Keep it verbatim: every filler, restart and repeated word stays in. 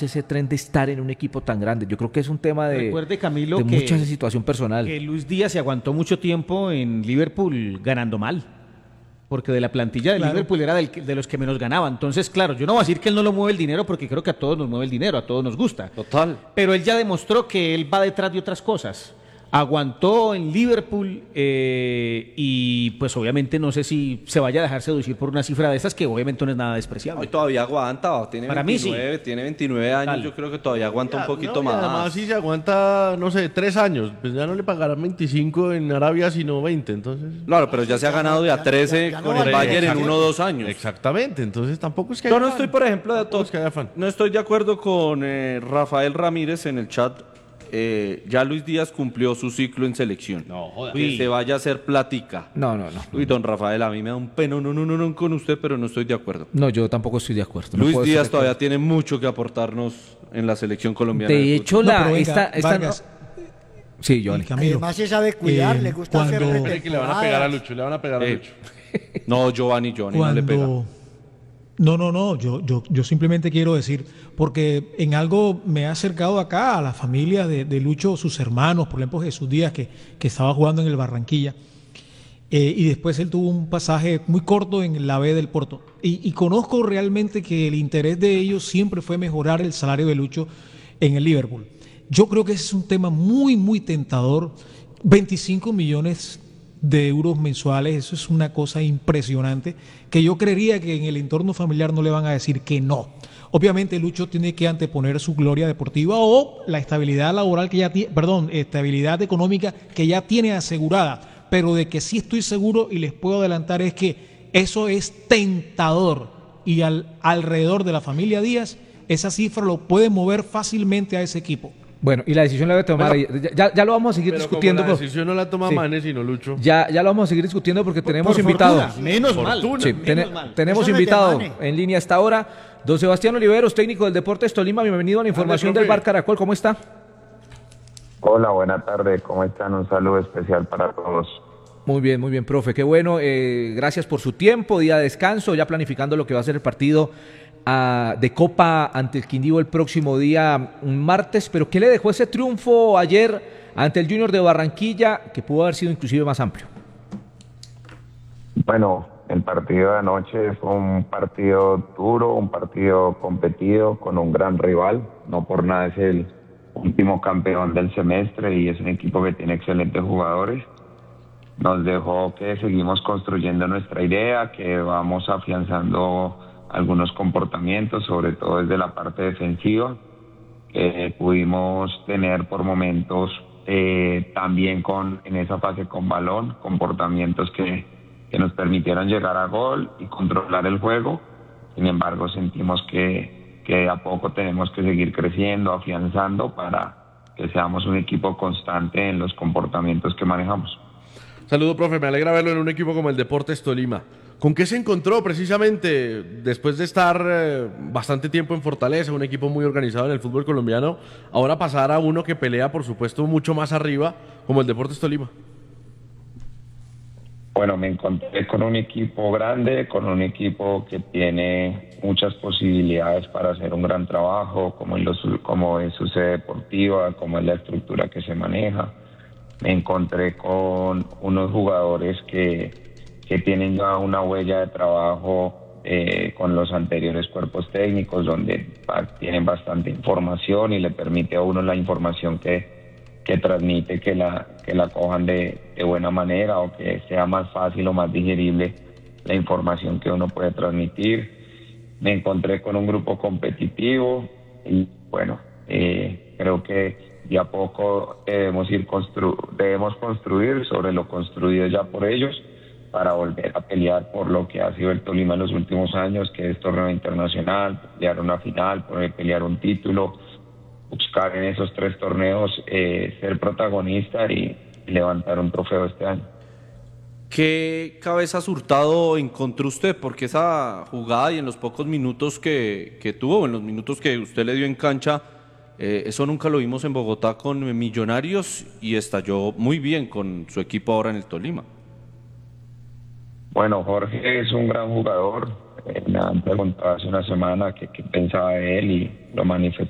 acabarse ese tren de estar en un equipo tan grande. Yo creo que es un tema de, Recuerde, Camilo, de que, mucha situación personal. Que Luis Díaz se aguantó mucho tiempo en Liverpool ganando mal, porque de la plantilla de claro. Liverpool era del, de los que menos ganaba. Entonces, claro, yo no voy a decir que él no lo mueve el dinero, porque creo que a todos nos mueve el dinero, a todos nos gusta. Total. Pero él ya demostró que él va detrás de otras cosas. Aguantó en Liverpool eh, y pues obviamente no sé si se vaya a dejar seducir por una cifra de esas, que obviamente no es nada despreciable. Hoy todavía aguanta, tiene Para veintinueve, mí sí. Tiene veintinueve años, Dale. Yo creo que todavía aguanta ya, un poquito no, más. Además si se aguanta, no sé, tres años, pues ya no le pagarán veinticinco en Arabia, sino veinte, entonces... Claro, pero ya se ha ganado de a trece ya, ya, ya con no el Bayern en uno o dos años. Exactamente, entonces tampoco es que haya Yo no estoy, por ejemplo, de todo, es que haya fan. No estoy de acuerdo con eh, Rafael Ramírez en el chat. Eh, ya Luis Díaz cumplió su ciclo en selección. No, joder. Que se vaya a hacer plática. No, no, no. Uy, don Rafael, a mí me da un peno, no, no, no, no con usted, pero no estoy de acuerdo. No, yo tampoco estoy de acuerdo. Luis no Díaz todavía tiene mucho que aportarnos en la selección colombiana. De, de hecho, la, no, venga, esta, esta Vargas, no... Sí, Johnny. Además se sabe cuidar, eh, le gusta cuando... hacer pretemporadas. Que le van a pegar a Lucho, le van a pegar a eh. Lucho. No, Giovanni, Giovanni cuando... no le pega. No, no, no, yo, yo, yo simplemente quiero decir, porque en algo me he acercado acá a la familia de, de Lucho, sus hermanos, por ejemplo Jesús Díaz, que, que estaba jugando en el Barranquilla, eh, y después él tuvo un pasaje muy corto en la B del Porto, y, y conozco realmente que el interés de ellos siempre fue mejorar el salario de Lucho en el Liverpool. Yo creo que ese es un tema muy, muy tentador, veinticinco millones de euros mensuales, eso es una cosa impresionante, que yo creería que en el entorno familiar no le van a decir que no. Obviamente Lucho tiene que anteponer su gloria deportiva o la estabilidad laboral que ya tiene, perdón, estabilidad económica que ya tiene asegurada, pero de que sí estoy seguro y les puedo adelantar es que eso es tentador y al, alrededor de la familia Díaz, esa cifra lo puede mover fácilmente a ese equipo. Bueno, y la decisión la debe tomar, bueno, ya, ya lo vamos a seguir pero discutiendo. Como la decisión no la toma sí. Manes, sino Lucho. Ya, ya lo vamos a seguir discutiendo porque tenemos por invitado. Fortuna, menos fortuna. mal. Sí, menos ten, mal. Tenemos Eso invitado en línea hasta ahora. Don Sebastián Oliveros, técnico del Deportes Tolima. Bienvenido a la información del Bar Caracol. ¿Cómo está? Hola, buena tarde. ¿Cómo están? Un saludo especial para todos. Muy bien, muy bien, profe. Qué bueno. Eh, gracias por su tiempo. Día de descanso, ya planificando lo que va a ser el partido Uh, de Copa ante el Quindío el próximo día, un martes. Pero ¿qué le dejó ese triunfo ayer ante el Junior de Barranquilla, que pudo haber sido inclusive más amplio? Bueno, el partido de anoche fue un partido duro, un partido competido con un gran rival. No por nada es el último campeón del semestre y es un equipo que tiene excelentes jugadores. Nos dejó que seguimos construyendo nuestra idea, que vamos afianzando algunos comportamientos, sobre todo desde la parte defensiva, que eh, pudimos tener por momentos eh, también con en esa fase con balón, comportamientos que, que nos permitieron llegar a gol y controlar el juego. Sin embargo, sentimos que, que a poco tenemos que seguir creciendo, afianzando para que seamos un equipo constante en los comportamientos que manejamos. Saludo, profe, me alegra verlo en un equipo como el Deportes Tolima. ¿Con qué se encontró precisamente después de estar eh, bastante tiempo en Fortaleza, un equipo muy organizado en el fútbol colombiano, ahora pasar a uno que pelea, por supuesto, mucho más arriba, como el Deportes Tolima? Bueno, me encontré con un equipo grande, con un equipo que tiene muchas posibilidades para hacer un gran trabajo, como, en los, como es su sede deportiva, como es la estructura que se maneja. Me encontré con unos jugadores que... que tienen ya una huella de trabajo eh, con los anteriores cuerpos técnicos, donde tienen bastante información y le permite a uno la información que, que transmite, que la, que la cojan de, de buena manera o que sea más fácil o más digerible la información que uno puede transmitir. Me encontré con un grupo competitivo y bueno, eh, creo que de a poco debemos, ir constru- debemos construir sobre lo construido ya por ellos, para volver a pelear por lo que ha sido el Tolima en los últimos años, que es torneo internacional, pelear una final, poder pelear un título, buscar en esos tres torneos eh, ser protagonista y, y levantar un trofeo este año. ¿Qué cabezas Hurtado encontró usted? Porque esa jugada y en los pocos minutos que, que tuvo, en los minutos que usted le dio en cancha, eh, eso nunca lo vimos en Bogotá con Millonarios y estalló muy bien con su equipo ahora en el Tolima. Bueno, Jorge es un gran jugador. Eh, me han preguntado hace una semana qué, qué pensaba de él y lo manifesté